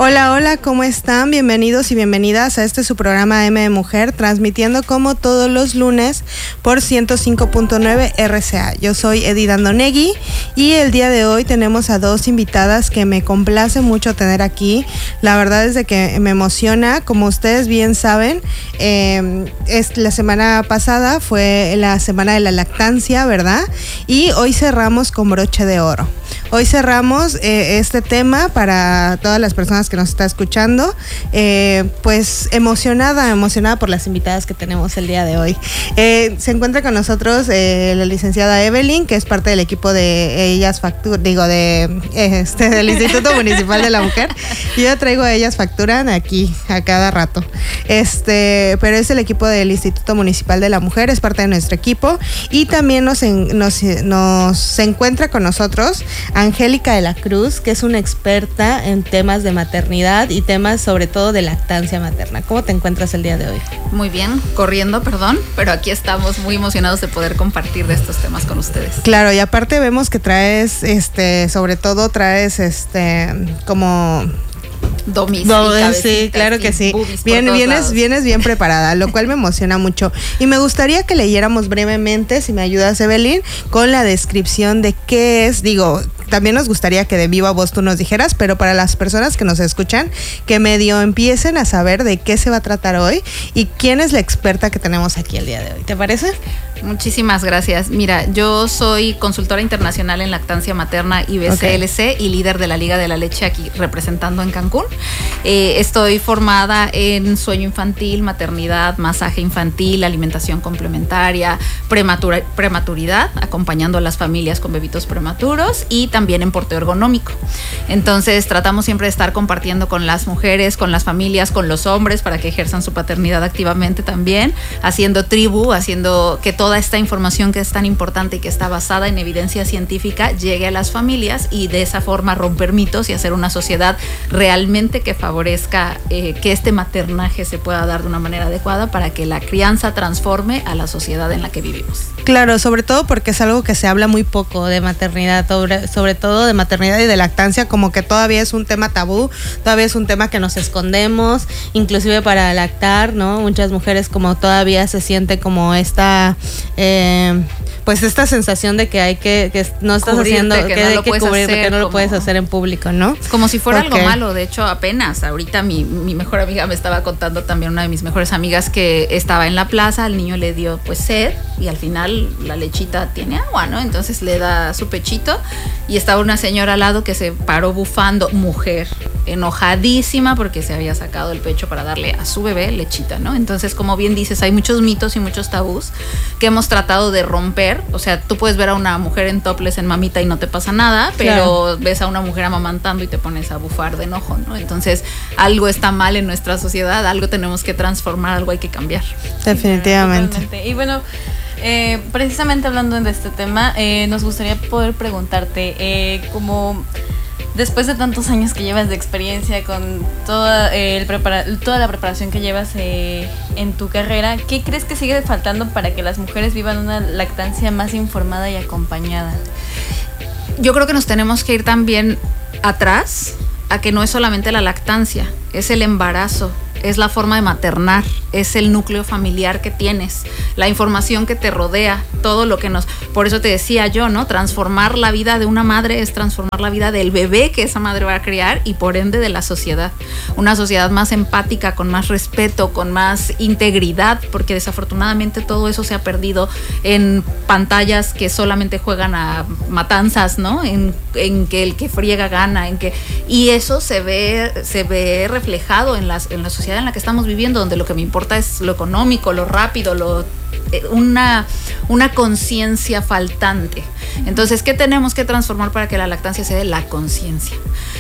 Hola, hola, ¿cómo están? Bienvenidos y bienvenidas a su programa M de Mujer, transmitiendo como todos los lunes por 105.9 RCA. Yo soy Edith Andonegui y el día de hoy tenemos a dos invitadas que me complace mucho tener aquí. La verdad es de que me emociona, como ustedes bien saben, la semana pasada fue la semana de la lactancia, ¿verdad? Y hoy cerramos con broche de oro. Hoy cerramos este tema para todas las personas que nos están escuchando, pues emocionada por las invitadas que tenemos el día de hoy. Se encuentra con nosotros la licenciada Evelyn, que es parte del equipo de Ellas Factura, del Instituto Municipal de la Mujer. Yo traigo a Ellas Facturan aquí a cada rato. Pero es el equipo del Instituto Municipal de la Mujer, es parte de nuestro equipo. Y también se encuentra con nosotros Angélica de la Cruz, que es una experta en temas de maternidad y temas sobre todo de lactancia materna. ¿Cómo te encuentras el día de hoy? Muy bien, corriendo, pero aquí estamos muy emocionados de poder compartir de estos temas con ustedes. Claro, y aparte vemos que traes, sobre todo traes, como... Sí, claro que sí. Vienes bien preparada, lo cual me emociona mucho. Y me gustaría que leyéramos brevemente, si me ayudas, Evelyn, con la descripción de qué es. También nos gustaría que de viva voz tú nos dijeras, pero para las personas que nos escuchan, que medio empiecen a saber de qué se va a tratar hoy y quién es la experta que tenemos aquí el día de hoy. ¿Te parece? Muchísimas gracias. Mira, yo soy consultora internacional en lactancia materna IBCLC y líder de la Liga de la Leche aquí representando en Cancún. Estoy formada en sueño infantil, maternidad, masaje infantil, alimentación complementaria, prematuridad, acompañando a las familias con bebitos prematuros y también en porteo ergonómico. Entonces tratamos siempre de estar compartiendo con las mujeres, con las familias, con los hombres para que ejerzan su paternidad activamente también, haciendo tribu, haciendo que toda esta información que es tan importante y que está basada en evidencia científica llegue a las familias y de esa forma romper mitos y hacer una sociedad realmente que favorezca que este maternaje se pueda dar de una manera adecuada para que la crianza transforme a la sociedad en la que vivimos. Claro, sobre todo porque es algo que se habla muy poco de maternidad, sobre todo de maternidad y de lactancia, como que todavía es un tema tabú, todavía es un tema que nos escondemos, inclusive para lactar, ¿no? Muchas mujeres como todavía se siente como esta sensación de que hay que no estás haciendo, que no lo puedes hacer, que no lo puedes hacer en público, ¿no? Como si fuera algo malo. De hecho, apenas ahorita mi mejor amiga me estaba contando, también una de mis mejores amigas, que estaba en la plaza, al niño le dio pues sed y al final la lechita tiene agua, ¿no? Entonces le da su pechito y estaba una señora al lado que se paró bufando, mujer, enojadísima porque se había sacado el pecho para darle a su bebé lechita, ¿no? Entonces, como bien dices, hay muchos mitos y muchos tabús que hemos tratado de romper. O sea, tú puedes ver a una mujer en topless, en mamita y no te pasa nada, pero claro, ves a una mujer amamantando y te pones a bufar de enojo, ¿no? Entonces, algo está mal en nuestra sociedad, algo tenemos que transformar, algo hay que cambiar. Definitivamente. Totalmente. Y bueno, precisamente hablando de este tema, nos gustaría poder preguntarte, como después de tantos años que llevas de experiencia con toda la preparación que llevas en tu carrera, ¿qué crees que sigue faltando para que las mujeres vivan una lactancia más informada y acompañada? Yo creo que nos tenemos que ir también atrás a que no es solamente la lactancia, es el embarazo, es la forma de maternar, es el núcleo familiar que tienes, la información que te rodea, todo lo que por eso te decía yo, ¿no? Transformar la vida de una madre es transformar la vida del bebé que esa madre va a criar y por ende de la sociedad. Una sociedad más empática, con más respeto, con más integridad, porque desafortunadamente todo eso se ha perdido en pantallas que solamente juegan a matanzas, ¿no? En que el que friega gana, y eso se ve reflejado en la sociedad en la que estamos viviendo, donde lo que me importa es lo económico, lo rápido, una conciencia faltante. Entonces, ¿qué tenemos que transformar para que la lactancia sea de la conciencia?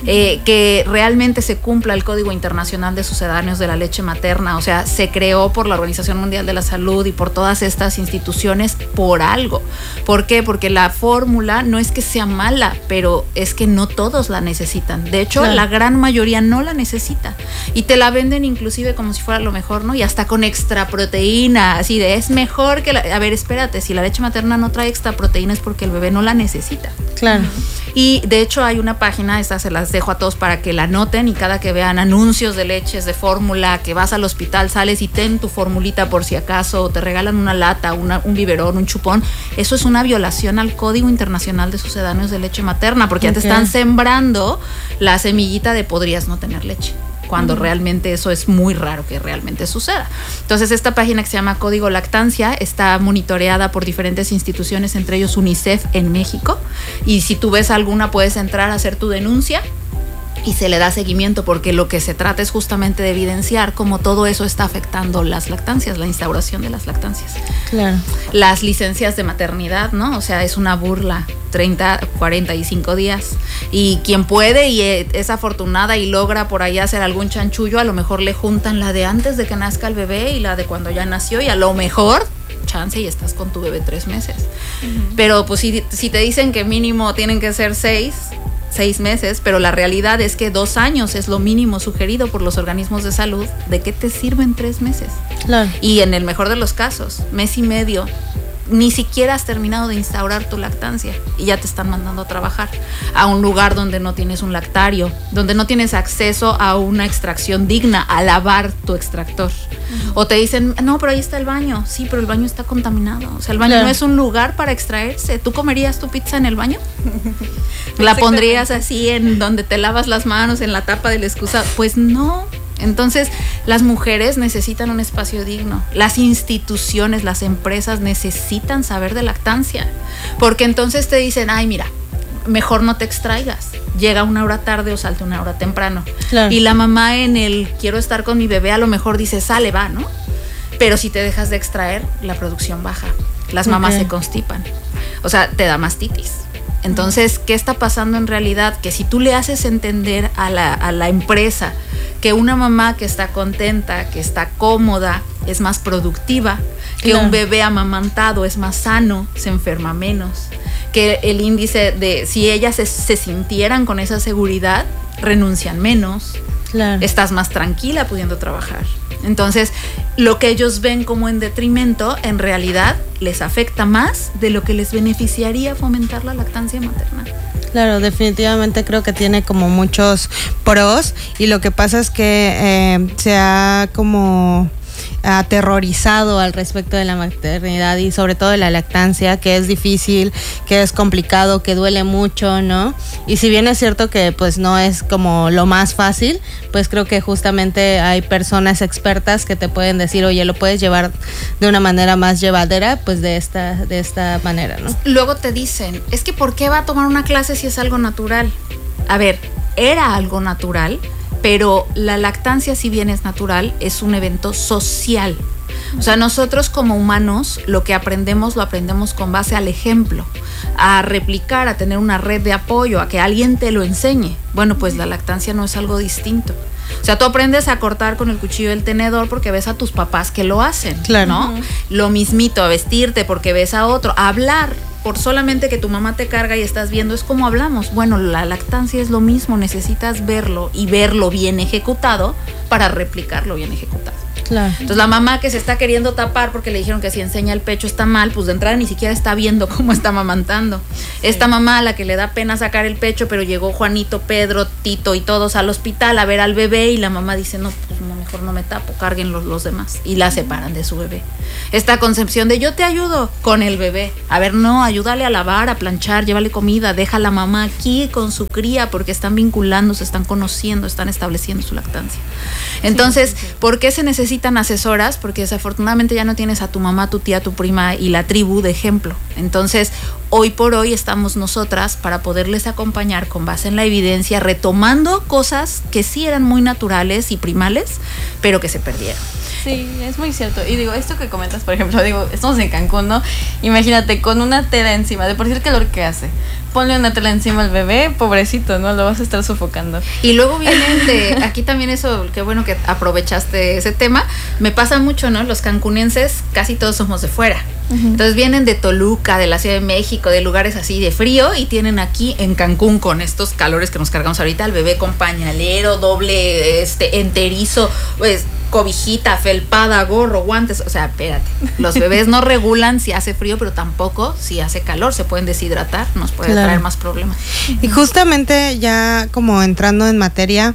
Que realmente se cumpla el Código Internacional de Sucedáneos de la Leche Materna. O sea, se creó por la Organización Mundial de la Salud y por todas estas instituciones por algo. ¿Por qué? Porque la fórmula no es que sea mala, pero es que no todos la necesitan. De hecho, claro, la gran mayoría no la necesita. Y te la venden inclusive como si fuera lo mejor, ¿no? Y hasta con extra proteína, así de es mejor que a ver, espérate, si la leche materna no trae extra proteína es porque el bebé no la necesita. Claro. Y de hecho hay una página, esta se las dejo a todos para que la anoten, y cada que vean anuncios de leches, de fórmula, que vas al hospital, sales y ten tu formulita por si acaso, o te regalan una lata, un biberón, un chupón, eso es una violación al Código Internacional de Sucedáneos de Leche Materna, porque ya te están sembrando la semillita de podrías no tener leche, cuando realmente eso es muy raro que realmente suceda. Entonces esta página que se llama Código Lactancia está monitoreada por diferentes instituciones, entre ellos UNICEF en México, y si tú ves alguna puedes entrar a hacer tu denuncia y se le da seguimiento, porque lo que se trata es justamente de evidenciar cómo todo eso está afectando las lactancias, la instauración de las lactancias. Claro. Las licencias de maternidad, ¿no? O sea, es una burla, 30, 45 días. Y quien puede y es afortunada y logra por ahí hacer algún chanchullo, a lo mejor le juntan la de antes de que nazca el bebé y la de cuando ya nació, y a lo mejor chance y estás con tu bebé 3 meses. Pero pues si te dicen que mínimo tienen que ser 6 meses, pero la realidad es que 2 años es lo mínimo sugerido por los organismos de salud, ¿de qué te sirven 3 meses? Claro. Y en el mejor de los casos, 1.5 meses, ni siquiera has terminado de instaurar tu lactancia y ya te están mandando a trabajar a un lugar donde no tienes un lactario, donde no tienes acceso a una extracción digna, a lavar tu extractor. O te dicen, no, pero ahí está el baño. Sí, pero el baño está contaminado. O sea, el baño no es un lugar para extraerse. ¿Tú comerías tu pizza en el baño? ¿La pondrías así en donde te lavas las manos, en la tapa del excusado? Pues no. Entonces, las mujeres necesitan un espacio digno. Las instituciones, las empresas necesitan saber de lactancia. Porque entonces te dicen, ay, mira, mejor no te extraigas. Llega 1 hora tarde o salte 1 hora temprano. Claro. Y la mamá en el quiero estar con mi bebé a lo mejor dice, sale, va, ¿no? Pero si te dejas de extraer, la producción baja. Las mamás se constipan. O sea, te da mastitis. Entonces, ¿qué está pasando en realidad? Que si tú le haces entender a la empresa que una mamá que está contenta, que está cómoda, es más productiva, que un bebé amamantado es más sano, se enferma menos, que el índice de, si ellas se sintieran con esa seguridad, renuncian menos, estás más tranquila pudiendo trabajar. Entonces, lo que ellos ven como en detrimento, en realidad les afecta más de lo que les beneficiaría fomentar la lactancia materna. Claro, definitivamente creo que tiene como muchos pros, y lo que pasa es que se ha como aterrorizado al respecto de la maternidad y sobre todo de la lactancia, que es difícil, que es complicado, que duele mucho, ¿no? Y si bien es cierto que pues no es como lo más fácil, pues creo que justamente hay personas expertas que te pueden decir, oye, lo puedes llevar de una manera más llevadera, pues de esta manera, ¿no? Luego te dicen, es que ¿por qué va a tomar una clase si es algo natural? A ver, era algo natural, pero la lactancia, si bien es natural, es un evento social. O sea, nosotros como humanos lo que aprendemos, lo aprendemos con base al ejemplo, a replicar, a tener una red de apoyo, a que alguien te lo enseñe. Bueno, pues la lactancia no es algo distinto. O sea, tú aprendes a cortar con el cuchillo y el tenedor porque ves a tus papás que lo hacen, ¿no? Lo mismito, a vestirte porque ves a otro, a hablar. Por solamente que tu mamá te carga y estás viendo, es como hablamos. Bueno, la lactancia es lo mismo, necesitas verlo y verlo bien ejecutado para replicarlo bien ejecutado. Claro. Entonces la mamá que se está queriendo tapar porque le dijeron que si enseña el pecho está mal, pues de entrada ni siquiera está viendo cómo está amamantando. Sí. Esta mamá a la que le da pena sacar el pecho, pero llegó Juanito, Pedro, Tito y todos al hospital a ver al bebé, y la mamá dice, no, pues no, mejor no me tapo, carguen los demás, y la separan de su bebé. Esta concepción de yo te ayudo con el bebé, a ver, no, ayúdale a lavar, a planchar, llévale comida, deja a la mamá aquí con su cría porque están vinculándose, están conociendo, están estableciendo su lactancia. Entonces, ¿por qué se necesitan asesoras? Porque desafortunadamente ya no tienes a tu mamá, tu tía, tu prima y la tribu de ejemplo. Entonces, hoy por hoy estamos nosotras para poderles acompañar con base en la evidencia, retomando cosas que sí eran muy naturales y primales, pero que se perdieron. Sí, es muy cierto. Y digo, esto que comentas, por ejemplo, digo, estamos en Cancún, ¿no? Imagínate, con una tela encima, de por sí el calor que hace, ponle una tela encima al bebé, pobrecito, ¿no? Lo vas a estar sofocando. Y luego vienen de, aquí también eso, qué bueno que aprovechaste ese tema, me pasa mucho, ¿no? Los cancunenses casi todos somos de fuera. Entonces vienen de Toluca, de la Ciudad de México, de lugares así de frío, y tienen aquí en Cancún, con estos calores que nos cargamos ahorita, el bebé con pañalero, doble, enterizo, pues cobijita, felpada, gorro, guantes, o sea, espérate, los bebés no regulan si hace frío, pero tampoco si hace calor, se pueden deshidratar, nos puede traer más problemas. Y justamente ya como entrando en materia,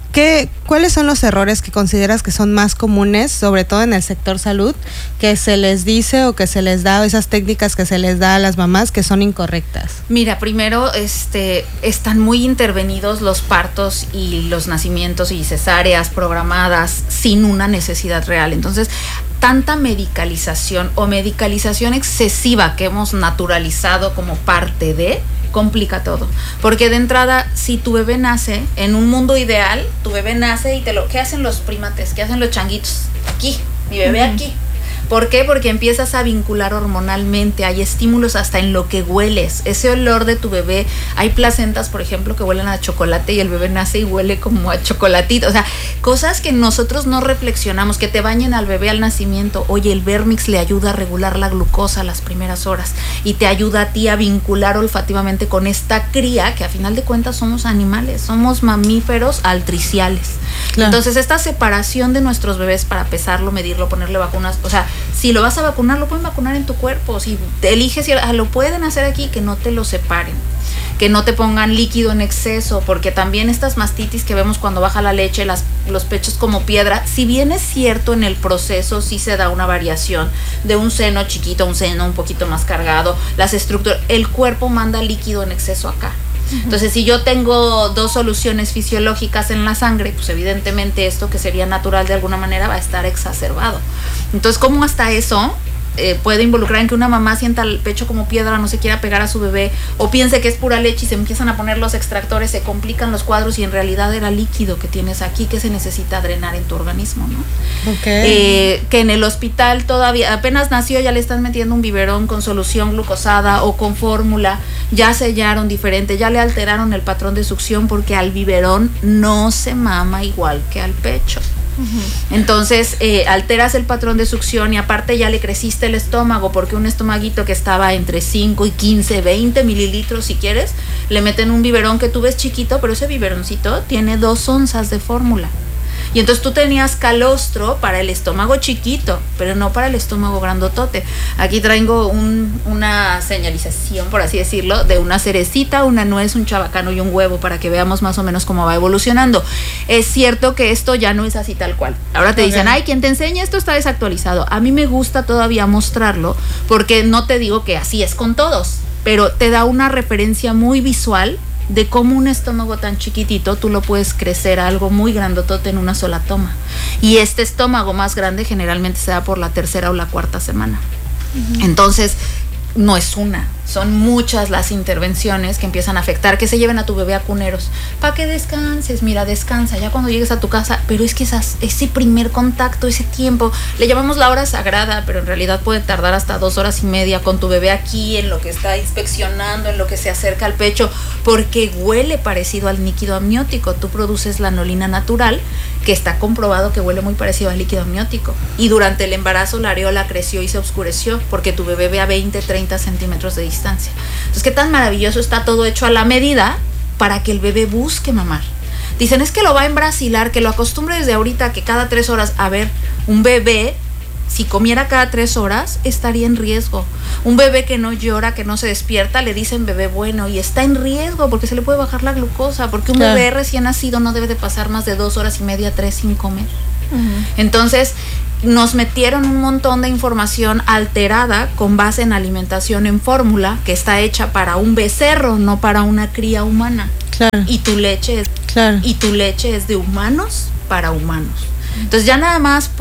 ¿cuáles son los errores que consideras que son más comunes, sobre todo en el sector salud, que se les dice o que se les da, esas técnicas que se les da a las mamás que son incorrectas? Mira, primero están muy intervenidos los partos y los nacimientos y cesáreas programadas sin una necesidad real. Entonces, tanta medicalización o medicalización excesiva que hemos naturalizado como parte de, complica todo, porque de entrada, si tu bebé nace en un mundo ideal, tu bebé nace y ¿qué hacen los primates? ¿Qué hacen los changuitos? Aquí, mi bebé aquí. ¿Por qué? Porque empiezas a vincular hormonalmente, hay estímulos hasta en lo que hueles, ese olor de tu bebé. Hay placentas, por ejemplo, que huelen a chocolate y el bebé nace y huele como a chocolatito. O sea, cosas que nosotros no reflexionamos, que te bañen al bebé al nacimiento. Oye, el Vermix le ayuda a regular la glucosa las primeras horas y te ayuda a ti a vincular olfativamente con esta cría, que a final de cuentas somos animales, somos mamíferos altriciales. Claro. Entonces, esta separación de nuestros bebés para pesarlo, medirlo, ponerle vacunas, o sea, si lo vas a vacunar, lo pueden vacunar en tu cuerpo. Si te eliges, lo pueden hacer aquí, que no te lo separen, que no te pongan líquido en exceso, porque también estas mastitis que vemos cuando baja la leche, los pechos como piedra, si bien es cierto en el proceso sí se da una variación de un seno chiquito a un seno un poquito más cargado, las estructuras, el cuerpo manda líquido en exceso acá. Entonces, si yo tengo 2 soluciones fisiológicas en la sangre, pues evidentemente esto que sería natural de alguna manera va a estar exacerbado. Entonces, ¿cómo hasta eso puede involucrar en que una mamá sienta el pecho como piedra, no se quiera pegar a su bebé o piense que es pura leche y se empiezan a poner los extractores, se complican los cuadros y en realidad era líquido que tienes aquí que se necesita drenar en tu organismo, ¿no? Okay. Que en el hospital todavía, apenas nació, ya le están metiendo un biberón con solución glucosada o con fórmula, ya sellaron diferente, ya le alteraron el patrón de succión porque al biberón no se mama igual que al pecho. Entonces alteras el patrón de succión y aparte ya le creciste el estómago, porque un estomaguito que estaba entre 5 y 15, 20 mililitros si quieres, le meten un biberón que tú ves chiquito, pero ese biberoncito tiene 2 onzas de fórmula. Y entonces tú tenías calostro para el estómago chiquito, pero no para el estómago grandotote. Aquí traigo una señalización, por así decirlo, de una cerecita, una nuez, un chabacano y un huevo, para que veamos más o menos cómo va evolucionando. Es cierto que esto ya no es así tal cual. Ahora te dicen, ay, quien te enseña esto está desactualizado. A mí me gusta todavía mostrarlo, porque no te digo que así es con todos, pero te da una referencia muy visual de cómo un estómago tan chiquitito tú lo puedes crecer a algo muy grandotote en una sola toma. Y este estómago más grande generalmente se da por la 3ª o la 4ª semana. Entonces, no es una, son muchas las intervenciones que empiezan a afectar, que se lleven a tu bebé a cuneros, para que descanses, mira, descansa, ya cuando llegues a tu casa, pero es que ese primer contacto, ese tiempo, le llamamos la hora sagrada, pero en realidad puede tardar hasta 2 horas y media con tu bebé aquí, en lo que está inspeccionando, en lo que se acerca al pecho, porque huele parecido al líquido amniótico. Tú produces lanolina natural, que está comprobado que huele muy parecido al líquido amniótico, y durante el embarazo la areola creció y se oscureció, porque tu bebé ve a 20, 30 centímetros de distancia. Entonces, qué tan maravilloso está todo hecho a la medida para que el bebé busque mamar. Dicen, es que lo va a embrasilar, que lo acostumbre desde ahorita, que cada 3 horas, a ver, un bebé, si comiera cada 3 horas, estaría en riesgo. Un bebé que no llora, que no se despierta, le dicen bebé bueno, y está en riesgo porque se le puede bajar la glucosa, porque un bebé recién nacido no debe de pasar más de 2 horas y media, 3 sin comer. Entonces, nos metieron un montón de información alterada con base en alimentación en fórmula, que está hecha para un becerro, no para una cría humana. Claro. Y tu leche es de humanos para humanos. Entonces, ya nada más